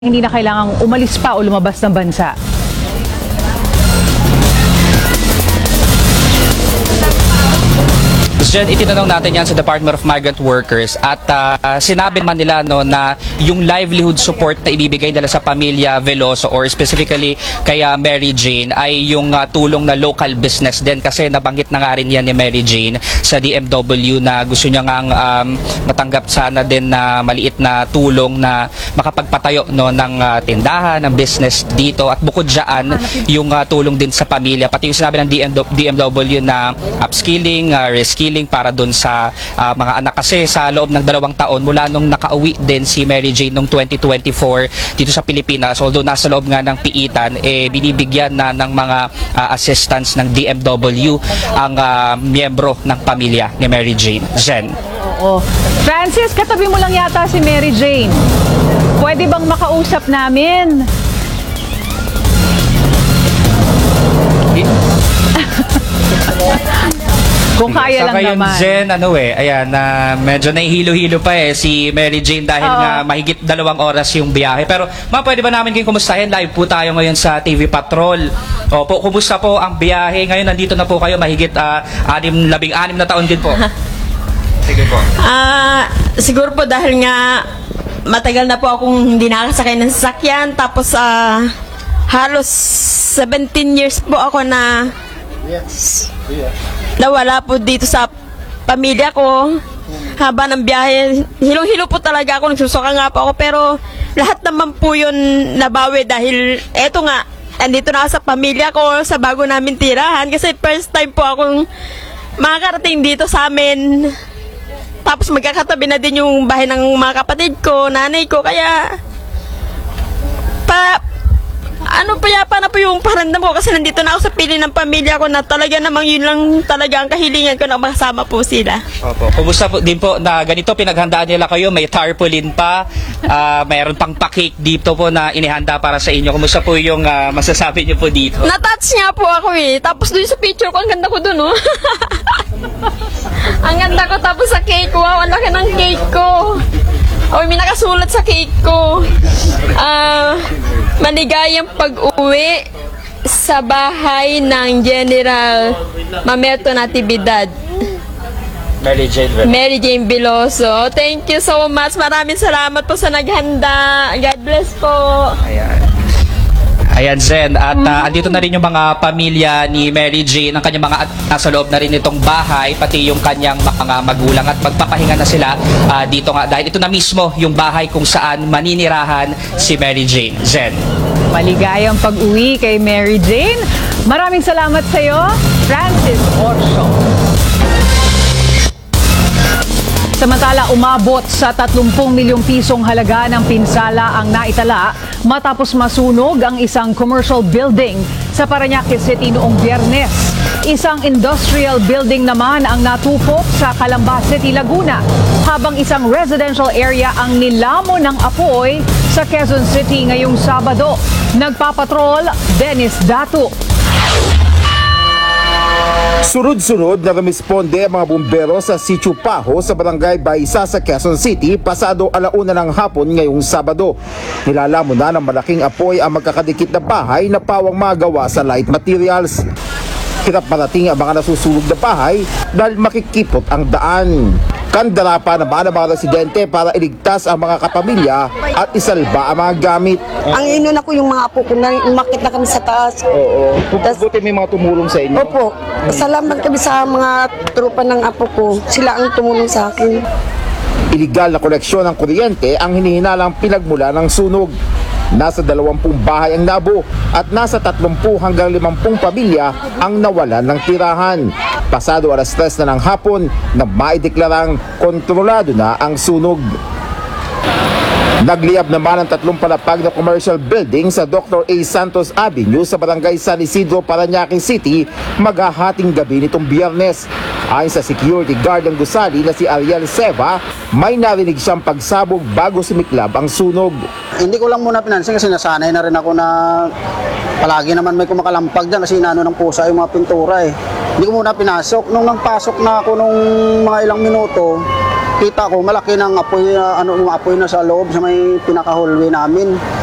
Hindi na kailangang umalis pa o lumabas ng bansa. Jen, itinanong natin yan sa Department of Migrant Workers at sinabi man nila no, na yung livelihood support na ibibigay nila sa pamilya Veloso or specifically kay Mary Jane ay yung tulong na local business din kasi nabanggit na nga rin yan ni Mary Jane sa DMW na gusto niya nga matanggap sana din na maliit na tulong na makapagpatayo no, ng tindahan, ng business dito at bukod dyan yung tulong din sa pamilya pati yung sinabi ng DMW na upskilling, reskilling para dun sa mga anak kasi sa loob ng 2 taon mula nung nakauwi din si Mary Jane noong 2024 dito sa Pilipinas although nasa loob nga ng piitan binibigyan na ng mga assistance ng DMW ang miyembro ng pamilya ni Mary Jane. Jen. Oo. Francis, katabi mo lang yata si Mary Jane. Pwede bang makausap namin? Kung kaya lang ngayon, naman. Jen, ayan, medyo nahihilo-hilo pa si Mary Jane dahil nga mahigit 2 oras yung biyahe. Pero, pwede ba namin kayong kumustahin? Live po tayo ngayon sa TV Patrol. Opo, kumusta po ang biyahe? Ngayon, nandito na po kayo, mahigit 16 na taon din po. Sige po. Siguro po dahil nga matagal na po akong hindi nakasakay ng sasakyan. Tapos, halos 17 years po ako na nawala po dito sa pamilya ko haba ng biyahe. Hilong-hilo po talaga ako, nagsusuka nga po ako pero lahat naman po yun nabawi dahil eto nga, andito na ako sa pamilya ko sa bago namin tirahan kasi first time po akong makakarating dito sa amin tapos magkakatabi na din yung bahay ng mga kapatid ko, nanay ko kaya payapa na po yung pakiramdam ko kasi nandito na ako sa piling ng pamilya ko na talaga namang yun lang talaga ang kahilingan ko na makasama po sila. Opo. Kumusta po din po na ganito pinaghandaan nila kayo, may tarpaulin pa, mayroon pang pa-cake dito po na inihanda para sa inyo. Kumusta po yung masasabi niyo po dito? Na-touch nga po ako tapos doon sa picture ko, ang ganda ko doon ang ganda ko tapos sa cake ko, wow, ang laki ng cake ko. May nakasulat sa cake ko. Maligayang pag-uwi sa bahay ng General Mamerto Natividad. Mary Jane Veloso. Thank you so much. Maraming salamat po sa naghanda. God bless po. Ayan, Zen. At andito na rin yung mga pamilya ni Mary Jane, ang kanyang mga nasa loob na rin itong bahay, pati yung kanyang mga magulang at magpapahinga na sila dito nga dahil ito na mismo yung bahay kung saan maninirahan si Mary Jane. Zen. Maligayang pag-uwi kay Mary Jane. Maraming salamat sa iyo, Francis Orso. Samantala, umabot sa 30 milyong pisong halaga ng pinsala ang naitala matapos masunog ang isang commercial building sa Parañaque City noong Biyernes. Isang industrial building naman ang natupok sa Calamba City, Laguna, habang isang residential area ang nilamon ng apoy sa Quezon City ngayong Sabado. Nagpapatrol, Dennis Datu. Sunod-sunod na rumisponde ang mga bumbero sa Sitio Paho sa Barangay Baisa sa Quezon City pasado 1:00 ng hapon ngayong Sabado. Nilalamon na ng malaking apoy ang magkakadikit na bahay na pawang magawa sa light materials. Hirap marating ang mga nasusunog na bahay dahil makikipot ang daan. Kandara pa naman ang mga residente para iligtas ang mga kapamilya at isalba ang mga gamit. Ang inuna ko yung mga apo ko na umakit na kami sa taas. Oo. Buti may mga tumulong sa inyo. Opo. Salamat kami sa mga trupa ng apo ko. Sila ang tumulong sa akin. Iligal na koneksyon ng kuryente ang hinihinalang pinagmula ng sunog. Nasa 20 bahay ang nabo at nasa 30 hanggang 50 pamilya ang nawalan ng tirahan. Pasado 3:00 na ng hapon na maideklarang kontrolado na ang sunog. Nagliyab naman ang 3 palapag na commercial building sa Dr. A. Santos Avenue sa Barangay San Isidro, Parañaque City maghahating gabi nitong Biyernes. Ayon sa security guard ng gusali na si Ariel Seva, may narinig siyang pagsabog bago sumiklab ang sunog. Hindi ko lang muna pinansin kasi nasanay na rin ako na palagi naman may kumakalampag dyan kasi inaano ng pusa yung mga pintura eh. Hindi ko muna pinasok. Nung nagpasok na ako nung mga ilang minuto, kita ko malaki ng apoy, apoy na sa loob sa may pinaka-hallway namin.